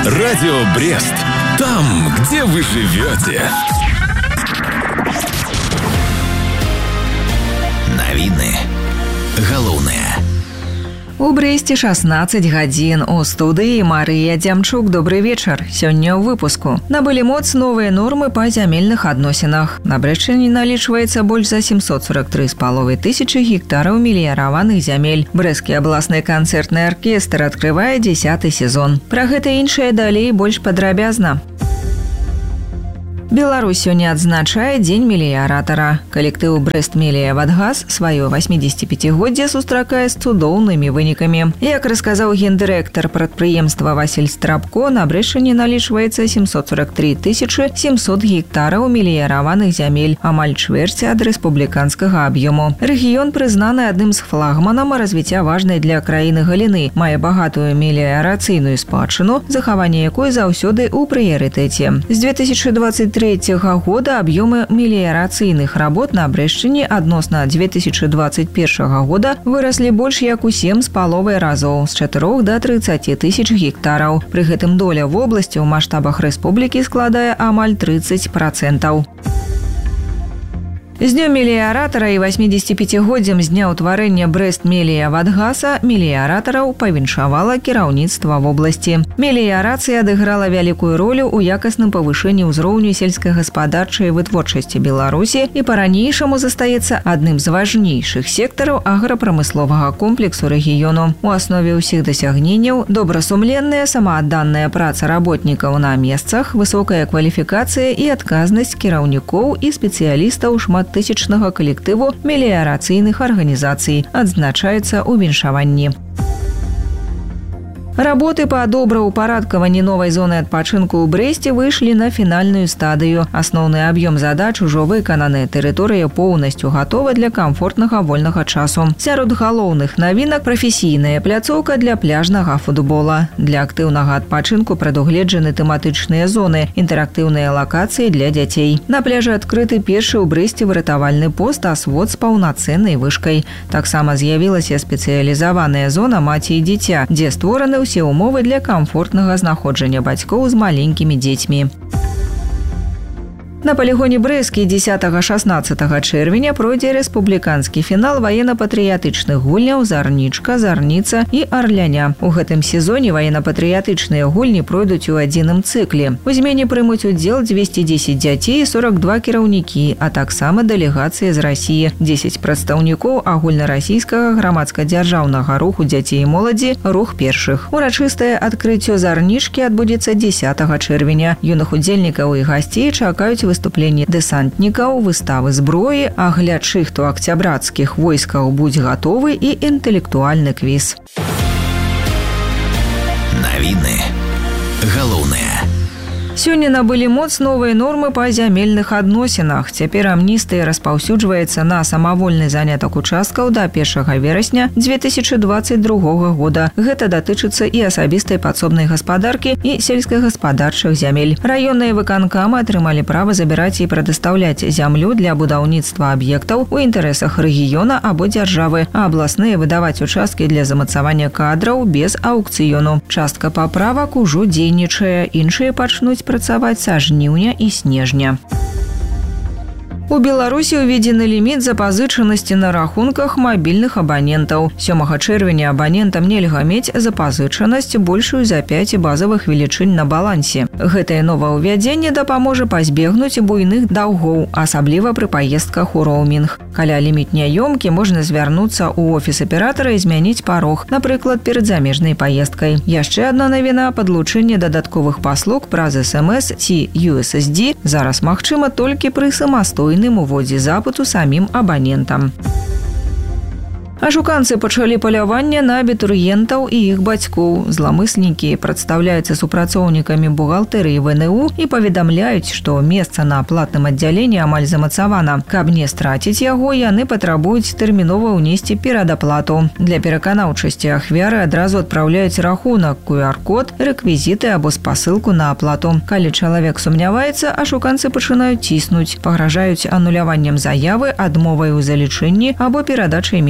Радио Брест. Там, где вы живете. Новины. Галоўнае. У Брэсце 16 гадзін. У студыі Марыя Дзямчук. Добрый вечар. Сёння ў выпуску. Набылі моц новыя нормы па зямельных адносінах. На Брэсчыне налічваецца больш за 743,5 тысячы гектараў меліяраваных зямель. Брэсцкі абласны канцэртны аркестр адкрывае 10-й сезон. Пра гэта і іншае далей больш падрабязна. Беларусь сёння адзначае Дзень меліяратара. Калектыў Брэст-Мелія-Вадгаз сваё 85-годдзе сустракае з цудоўнымі вынікамі. Як расказаў гендырэктар прадпрыемства Васіль Страбко, на Брэсчыне налічваецца 743 700 гектараў меліяраваных зямель, амаль чвэрць ад рэспубліканскага аб'ёму. Рэгіён прызнаны адным з флагманам развіцця важнай для краіны галіны, мае багатую меліярацыйную спадчыну, захаванне якой заўсёды ў прыярытэце. З 2023 года аб'ёмы меліярацыйных работ на Брэсчыне адносна 2021 года выраслі больш як у 7,5 разоў, з 4 до 30 тысяч гектараў. Пры гэтым доля вобласці ў маштабах рэспублікі складае амаль 30%. З днём меліяратара і 85-годдзям з дня ўтварэння Брэст-Мелія-Вадгаса меліяратараў павіншавала кіраўніцтва вобласці. Меліярацыя адыграла вялікую ролю ў якасным павышэнні ўзроўню сельскагаспадарчай вытворчасці Беларусі і па-ранейшаму застаецца адным з важнейшых сектараў аграпрамысловага комплексу рэгіёну. У аснове ўсіх дасягненняў добрасумленная самаадданая праца работнікаў на месцах, высокая кваліфікацыя і адказнасць кіраўнікоў і спецыялістаў шматтысячнага калектыву меліярацыйных арганізацый, адзначаецца ў віншаванні. Работы па добраўпарадкаванні новай зоны адпачынку ў Брэсце выйшлі на фінальную стадыю. Асноўны аб'ём задач ужо выкананы. Тэрыторыя поўнасцю гатова для камфортнага вольнага часу. Сярод галоўных навінак прафесійная пляцоўка для пляжнага футбола. Для актыўнага адпачынку прадугледжаны тэматычныя зоны, інтэрактыўныя лакацыі для дзяцей. На пляжы адкрыты першы ў Брэсце выратавальны пост «Асвод» з паўнацэннай вышкай. Таксама з'явілася спецыялізаваная зона «Маці і дзіця», дзе створаны ўсе умовы для камфортнага знаходжання бацькоў з маленькімі дзецьмі. На палігоне Брэсцкі 10-16 чэрвеня пройдзе рэспубліканскі фінал ваенна-патрыятычных гульняў «Зарнічка», «Зарніца» і «Арляня». У гэтым сезоне ваенна-патрыятычныя гульні пройдуць у адзіным цыкле. У змене прымуць удзел 210 дзяцей і 42 кіраўнікі, а таксама дэлегацыя з Расіі, 10 прадстаўнікоў агульнарасійскага грамадска-дзяржаўнага руху дзяцей і моладзі «Рух першых». Урачыстае адкрыццё «Зарнічкі» адбудзецца 10 чэрвеня. Юных удзельнікаў і гасцей чакаюць выступленні дэсантнікаў, выставы зброі, агляд шыхту акцябрацкіх войскаў «Будь гатовы» і інтэлектуальны квіз. Навіны. Галоўнае. Сёння набылі моц новыя нормы па зямельных адносінах. Цяпер амністыя распаўсюджваецца на самавольны занятак участкаў да 1 верасня 2022 года. Гэта датычыцца і асабістай падсобнай гаспадаркі і сельскагаспадарчых зямель. Раённыя выканкамы атрымалі права забіраць і прадастаўляць зямлю для будаўніцтва аб'ектаў у інтарэсах рэгіёна або дзяржавы, а абласныя выдаваць участкі для замацавання кадраў без аўкцыёну. Частка паправак ужо дзейнічае, іншыя пачнуць працаваць са жніўня і снежня. У Беларусі уведзены ліміт запазычанасці на рахунках мабільных абанентаў. 7 чэрвеня абанентам нельга мець запазычанасць большую за 5 базавых велічынь на балансе. Гэтае новаўвядзенне дапаможа пазбегнуць буйных даўгоў, асабліва пры паездках у роумінг. Каля ліміт няёмкі можна звярнуцца ў офіс аператара і змяніць парог, напрыклад, перад замежнай паездкай. Яшчэ адна навіна – падлучэнне дадатковых паслуг праз SMS ці USSD зараз магчыма толькі пры самастойным уводзе запыту самім абанентам. Ашуканцы пачалі паляванне на абітурыентаў і іх бацькоў. Зламыснікі прадстаўляюцца супрацоўнікамі бухгалтэрыі ВНУ і паведамляюць, што месца на платным аддзяленні амаль замацавана. Каб не страціць яго, яны патрабуюць тэрмінова ўнесці перадаплату. Для пераканаўчасці ахвяры адразу адпраўляюць рахунак, QR-код, рэквізіты або спасылку на аплату. Калі чалавек сумняваецца, ашуканцы пачынаюць ціснуць, пагражаюць ануляваннем заявы, адмовай у залічэнні або перадачай месца іншым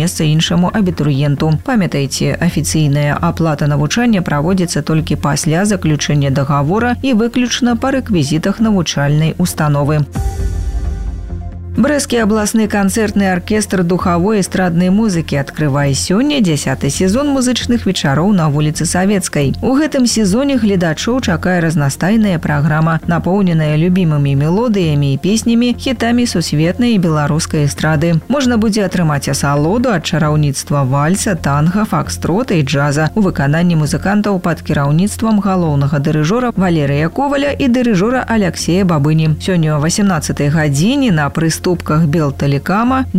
іншаму абітурыенту. Памятайце, афіцыйная аплата навучання праводзіцца толькі пасля заключэння дагавора і выключна па рэквізітах навучальнай установы. Брэсцкі абласны канцэртны аркестр духавой эстраднай музыкі адкрывае сёння 10-й сезон музычных вечароў на вуліцы Савецкай. У гэтым сезоне гледачоў чакае разнастайная праграма, напоўненая любімымі мелодыямі і песнямі, хітамі сусветнай і беларускай эстрады. Можна будзе атрымаць асалоду ад чараўніцтва вальса, танга, факстрота і джаза у выкананні музыкантаў пад кіраўніцтвам галоўнага дырыжора Валерыя Коваля і дырыжора Аляксея Бабыні. Сёння о 18-й гадзіне на прыступках Белтэлекама